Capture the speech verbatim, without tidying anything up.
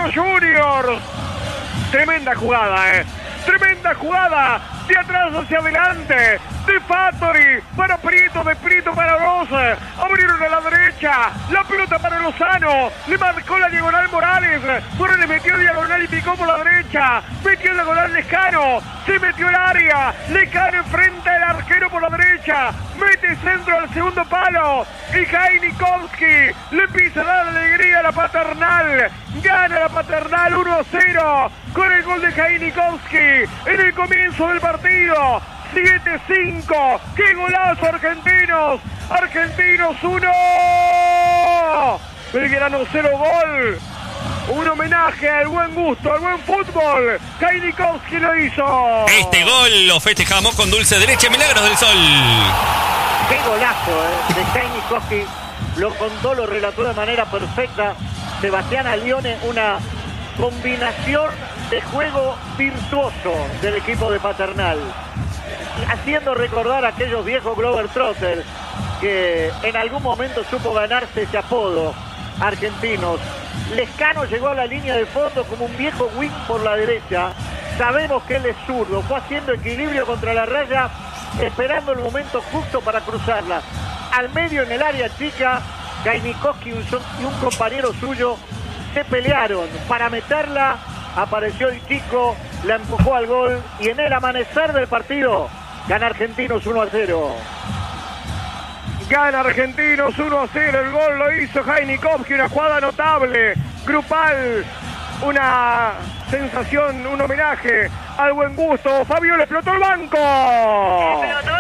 Juniors. Tremenda jugada, eh. Tremenda jugada. De atrás hacia adelante. De Fattori para Prieto, de Prieto para Rosa. Abrieron a la derecha. La pelota para Lozano. Le marcó la diagonal Morales. Pero le metió diagonal y picó por la derecha. Metió diagonal Lescano. Se metió el área. Lescano enfrenta al arquero por la derecha. Mete centro al segundo palo. Y Jainikowski le empieza a dar alegría a la Paternal. Gana la Paternal uno a cero. Con el gol de Jainikowski en el comienzo del partido. siete cinco. ¡Qué golazo, argentinos! Argentinos uno. Belgrano cero gol. Un homenaje al buen gusto, al buen fútbol. Jainikowski lo hizo. Este gol lo festejamos con dulce de leche Milagros del Sol. Qué golazo eh, de Jainikowski. Lo contó, lo relató de manera perfecta Sebastián Alione. Una combinación de juego virtuoso del equipo de Paternal, haciendo recordar a aquellos viejos Globetrotters que en algún momento supo ganarse ese apodo. Argentinos. Lescano llegó a la línea de fondo como un viejo wing por la derecha. Sabemos que él es zurdo. Fue haciendo equilibrio contra la raya, esperando el momento justo para cruzarla. Al medio, en el área chica, Jainikowski y un compañero suyo se pelearon para meterla. Apareció el chico, la empujó al gol y en el amanecer del partido gana Argentinos uno a cero. Gana Argentinos uno a cero. El gol lo hizo Jainikowski. Una jugada notable, grupal, una sensación, un homenaje al buen gusto. Fabio le explotó el banco. Explotó